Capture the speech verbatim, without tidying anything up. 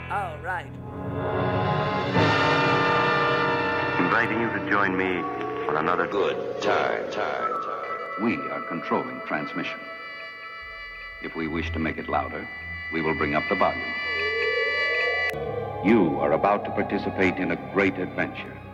All right. Inviting you to join me on another good time, time, time. We are controlling transmission. If we wish to make it louder, we will bring up the volume. You are about to participate in a great adventure.